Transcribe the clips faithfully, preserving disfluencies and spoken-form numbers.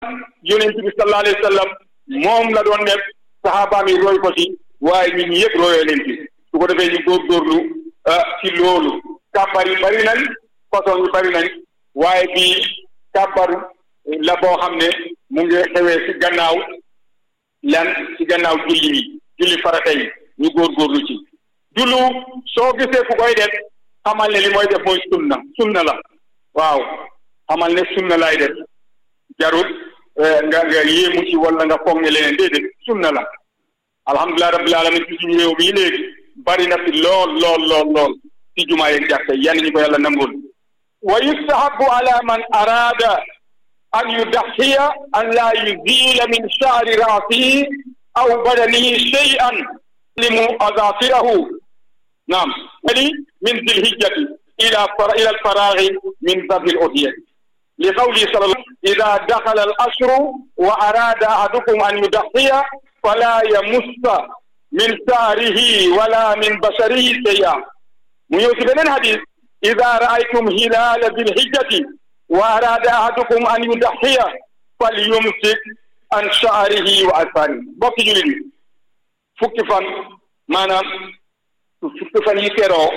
yonent bi sallallahu alayhi wa sallam moom la doon def saxaabaam yi roy ko ci waaye nit ñi yëpp royoo leen ci su ko defee ñu góorgóorlu ci loolu kàbbar yi bari nañ façon yu bari nañ waaye bii kàbbar la boo xam ne mu ngi xewee ci gannaaw lan ci gannaaw julli yi julli farata yi ñu góorgóorlu ci jullu soo gisee ku koy def xamal ne li mooy def mooy sunna sunna la waaw xamal ne sunna lay def jarul nga nga yéemu ci wala nga foog ne leneen déedéet sunna la alhamdulilah rabbil alamin ci suñu réew mi léegi bari na fi lool lool lool lool ci jumaa yeeg jàkka yan ñu ko yàlla nangul wa yustahabu ala man arada an yudaxiya an la yuzila min sha'ri ra'sihi aw badanihi shay'an limu azafirahu naam ali min dhilhijjati ila ila alfaraghi min dhabi al-udhiya li qawli sallallahu idha dakhala al-ashru wa arada ahadukum an yudaxiya fala yamussa min sha'rihi wala min basharihi shay'an mu ñëw ci beneen hadith idha ra'aytum hilala dhilhijjati wa arada ahadukum an yudaxiya falyumsik an sha'rihi wa asfarihi bokki jullit yi fukki fan maanaam fukki fan yi teroo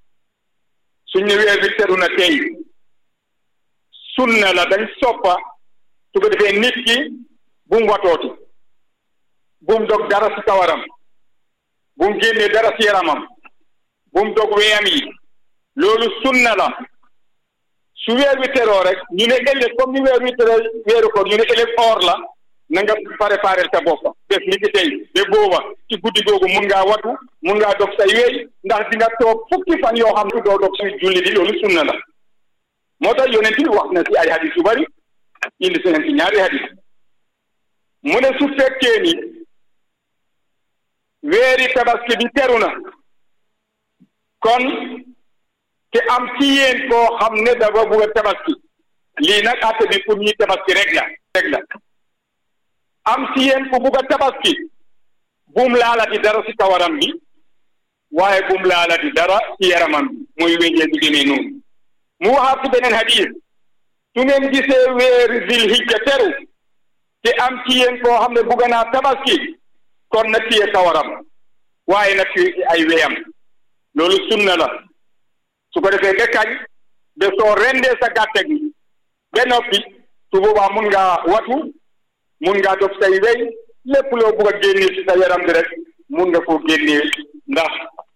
suñ ne weer bi teru na tey sunna la dañ soppa su ko defee nit ki bu mu watooti bu mu dog dara ci kawaram bu mu génnee dara ci yaramam bu mu dog weyam yi loolu sunna la su weer bi teroo rek ñu ne ëllëg comme ni weer bi teroo weeru ko ñu ne ëllëg or la na nga préparer sa bopp def ni ki tey ba booba ci guddi googu mun ngaa watu mun ngaa dog say wéy ndax di nga toog fukki fan yoo xam ne doo dog say julli di loolu sunna la moo tax yonent bi wax na ci ay hadis yu bari indi si nañ ci ñaari hadis mu ne su fekkee ni weeri tabaski bi teru na kon te am ci yéen koo xam ne dafa bëgg a tabaski lii nag àtte bi pour ñuy tabaski rek la rek la am ci yéen ku bëgg a tabaski buum laalati dara ci kawaram bi waaye buum laalati dara ci yaramam bi muy wéññee di demee noonu mu waxaat ci beneen hadis su ngeen gisee weeri zilhijja teru te am ci yéen koo xam ne bëgg naa tabaski kon na téye kawaram waaye nag ay weyam loolu sunna la su ko defee ba kañ ba soo rendee sa gàtte gi ba noppi su boobaa mun ngaa watu mun ngaa dog say wey lépp loo bëgg a génnee ci sa yaram bi rek mun nga koo génnee ndax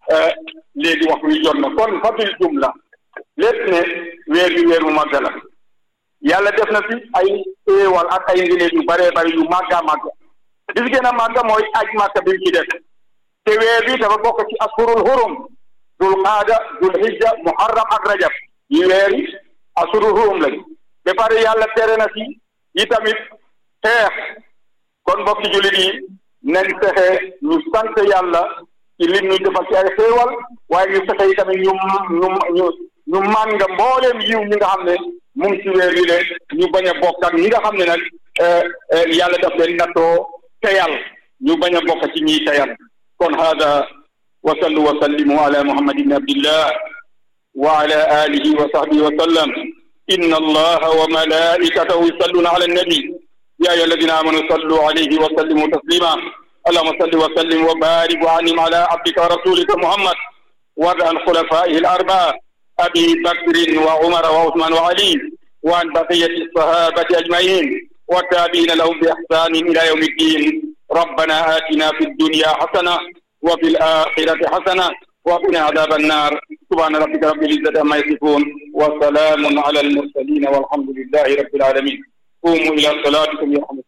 léegi wax wi jot na kon fa bil jumla lépp ne weer bi weer bu màgg la yàlla def na fi ay éewal ak ay ngëneel yu baree bari yu màgga màgg li fi gën a màgg mooy aj màkka bi ci def te weer bi dafa bokk ci asurul hurum dul qaada dul hijja muharram ak rajab yi weer yi asurul hurum lañ ba pare yàlla tere na fi yi tamit xeex kon mbokki jullit yi nañ fexe ñu sant yàlla ci lim ñu defal ci ay xéewal waaye ñu fexe yi tamit ñu ñu ñu ñu mànga mbooleem yiw ñi nga xam ne mu ngi ci weer yi le ñu bañ a bokk ak ñi nga xam ne nag yàlla daf leen nattoo teyal ñu bañ a bokk ci ñiy teyal kon hada wa sallu wa sallimu ala muhammad ibn abdillah wa ala alihi wa sahbihi wa sallam inna allaha wa malaikatahu yusalluna ala annabi يا أيها الذين آمنوا صلوا عليه وسلموا تسليما اللهم صل وسلم وبارك وأنعم على عبدك ورسولك محمد وارض عن خلفائه الأربعة أبي بكر وعمر وعثمان وعلي وعن بقية الصحابة أجمعين والتابعين لهم بإحسان إلى يوم الدين ربنا آتنا في الدنيا حسنة وفي الآخرة حسنة وقنا عذاب النار سبحان ربك رب العزة عما يصفون وسلام على المرسلين والحمد لله رب العالمين قوموا إلى صلاتكم يرحمكم